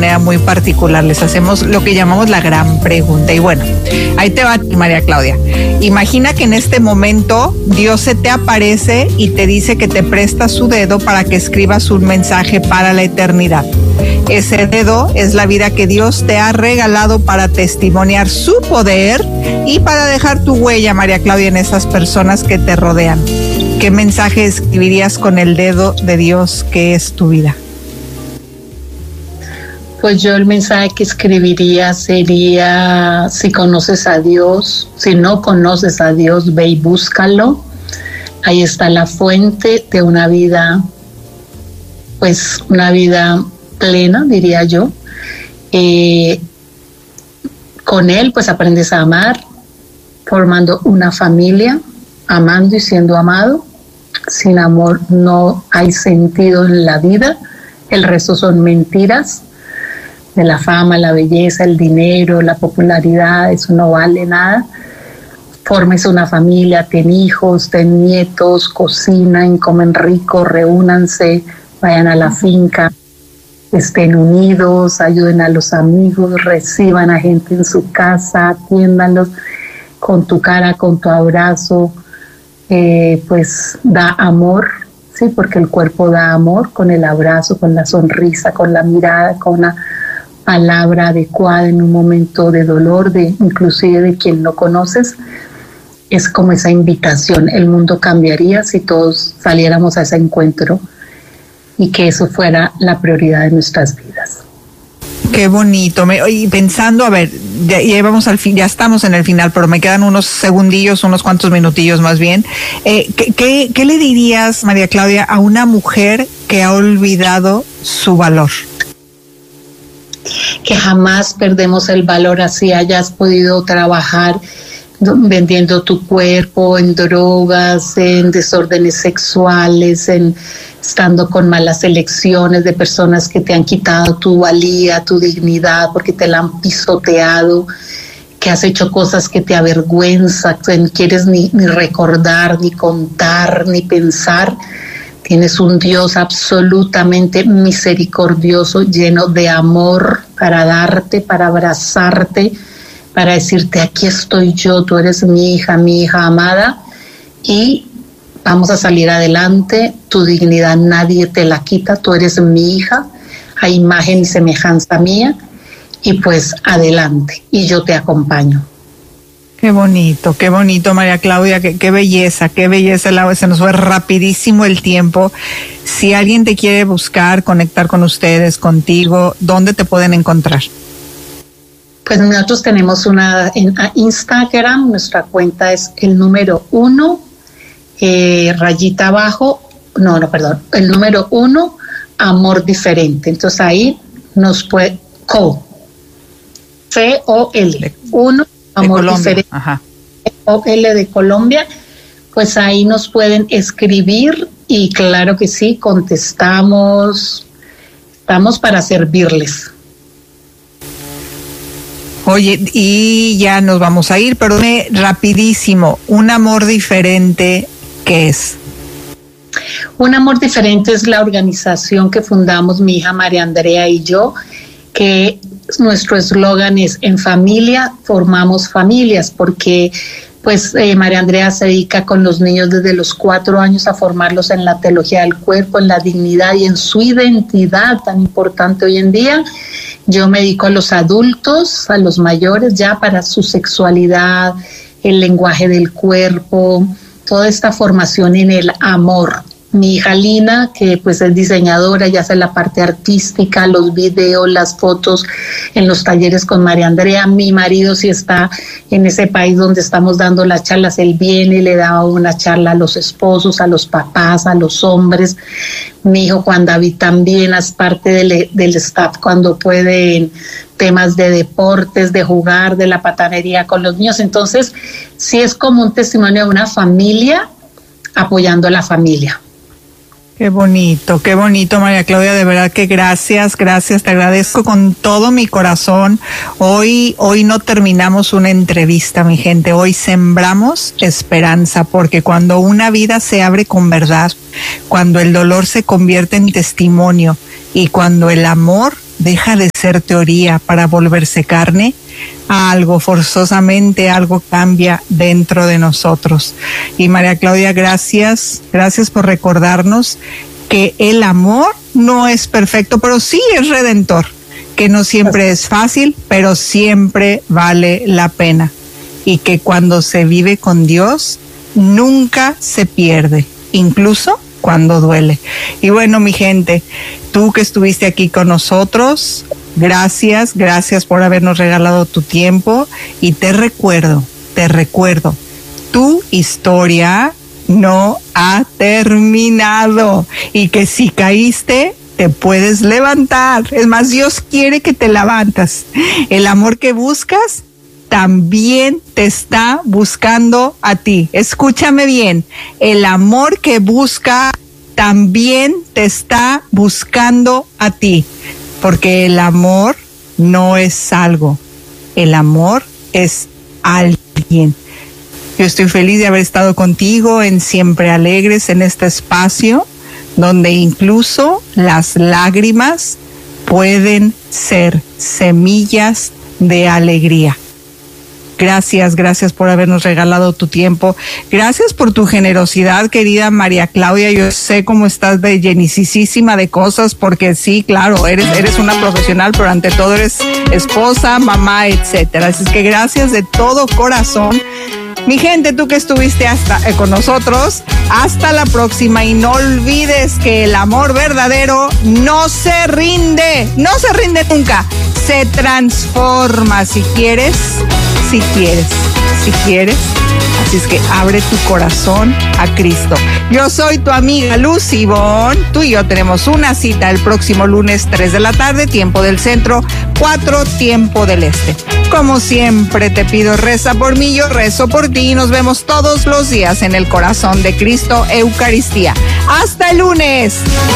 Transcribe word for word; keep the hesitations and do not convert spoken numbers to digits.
manera muy particular. Les hacemos lo que llamamos la gran pregunta. Y bueno, ahí te va, María Claudia. Imagina que en este momento Dios se te aparece y te dice que te presta su dedo para que escribas un mensaje para la eternidad. Ese dedo es la vida que Dios te ha regalado para testimoniar su poder y para dejar tu huella, María Claudia, en esas personas que te rodean. ¿Qué mensaje escribirías con el dedo de Dios que es tu vida? Pues yo el mensaje que escribiría sería: si conoces a Dios, si no conoces a Dios, ve y búscalo. Ahí está la fuente de una vida, pues una vida plena, diría yo. Eh, con Él pues aprendes a amar, formando una familia, amando y siendo amado. Sin amor no hay sentido en la vida, el resto son mentiras. De la fama, la belleza, el dinero, la popularidad, eso no vale nada. Formes una familia, ten hijos, ten nietos, cocinen, comen rico, reúnanse, vayan a la finca, estén unidos, ayuden a los amigos, reciban a gente en su casa, atiéndanlos con tu cara, con tu abrazo, eh, pues da amor, sí, porque el cuerpo da amor con el abrazo, con la sonrisa, con la mirada, con la palabra adecuada en un momento de dolor, de inclusive de quien no conoces. Es como esa invitación. El mundo cambiaría si todos saliéramos a ese encuentro y que eso fuera la prioridad de nuestras vidas. Qué bonito. Me, y pensando, a ver, ya, ya vamos al fin, ya estamos en el final, pero me quedan unos segundillos, unos cuantos minutillos más bien. Eh, ¿qué, qué, ¿Qué le dirías, María Claudia, a una mujer que ha olvidado su valor? Que jamás perdemos el valor, así hayas podido trabajar vendiendo tu cuerpo en drogas, en desórdenes sexuales, en estando con malas elecciones de personas que te han quitado tu valía, tu dignidad, porque te la han pisoteado, que has hecho cosas que te avergüenzan, que no quieres ni, ni recordar, ni contar, ni pensar. Tienes un Dios absolutamente misericordioso, lleno de amor para darte, para abrazarte, para decirte: aquí estoy yo, tú eres mi hija, mi hija amada, y vamos a salir adelante. Tu dignidad nadie te la quita, tú eres mi hija, a imagen y semejanza mía, y pues adelante, y yo te acompaño. Qué bonito, qué bonito, María Claudia, qué, qué belleza, qué belleza. Se nos fue rapidísimo el tiempo. Si alguien te quiere buscar, conectar con ustedes, contigo, ¿dónde te pueden encontrar? Pues nosotros tenemos una en Instagram, nuestra cuenta es el número uno, eh, rayita abajo, no, no, perdón, el número uno, amor diferente. Entonces ahí nos puede, co, C O L, uno. Amor diferente, O L de Colombia, pues ahí nos pueden escribir y claro que sí, contestamos, estamos para servirles. Oye, y ya nos vamos a ir, pero me rapidísimo, un amor diferente, ¿qué es? Un amor diferente es la organización que fundamos mi hija María Andrea y yo, que nuestro eslogan es: en familia formamos familias, porque pues eh, María Andrea se dedica con los niños desde los cuatro años a formarlos en la teología del cuerpo, en la dignidad y en su identidad tan importante hoy en día. Yo me dedico a los adultos, a los mayores, ya para su sexualidad, el lenguaje del cuerpo, toda esta formación en el amor. Mi hija Lina, que pues es diseñadora, ya hace la parte artística, los videos, las fotos en los talleres con María Andrea. Mi marido sí está en ese país donde estamos dando las charlas, él viene y le da una charla a los esposos, a los papás, a los hombres. Mi hijo Juan David también es parte del, del staff cuando puede en temas de deportes, de jugar, de la patanería con los niños. Entonces sí es como un testimonio de una familia apoyando a la familia. Qué bonito, qué bonito, María Claudia, de verdad que gracias, gracias, te agradezco con todo mi corazón. Hoy, hoy no terminamos una entrevista, mi gente, hoy sembramos esperanza, porque cuando una vida se abre con verdad, cuando el dolor se convierte en testimonio y cuando el amor deja de ser teoría para volverse carne, algo forzosamente, algo cambia dentro de nosotros. Y María Claudia, gracias, gracias por recordarnos que el amor no es perfecto, pero sí es redentor, que no siempre es fácil, pero siempre vale la pena, y que cuando se vive con Dios, nunca se pierde, incluso cuando duele. Y bueno, mi gente, tú que estuviste aquí con nosotros, gracias, gracias por habernos regalado tu tiempo, y te recuerdo, te recuerdo, tu historia no ha terminado, y que si caíste, te puedes levantar. Es más, Dios quiere que te levantas. El amor que buscas también te está buscando a ti. Escúchame bien, el amor que busca también te está buscando a ti, porque el amor no es algo, el amor es alguien. Yo estoy feliz de haber estado contigo en Siempre Alegres, en este espacio donde incluso las lágrimas pueden ser semillas de alegría. Gracias, gracias por habernos regalado tu tiempo. Gracias por tu generosidad, querida María Claudia. Yo sé cómo estás de llenicísima de cosas, porque sí, claro, eres, eres una profesional, pero ante todo eres esposa, mamá, etcétera. Así es que gracias de todo corazón. Mi gente, tú que estuviste hasta eh, con nosotros, hasta la próxima, y no olvides que el amor verdadero no se rinde, no se rinde nunca, se transforma. Si quieres, si quieres, si quieres. Así es que abre tu corazón a Cristo. Yo soy tu amiga Lucy Bon. Tú y yo tenemos una cita el próximo lunes, tres de la tarde, tiempo del centro, cuatro, tiempo del este. Como siempre te pido, reza por mí, yo rezo por ti, y nos vemos todos los días en el corazón de Cristo, Eucaristía. ¡Hasta el lunes!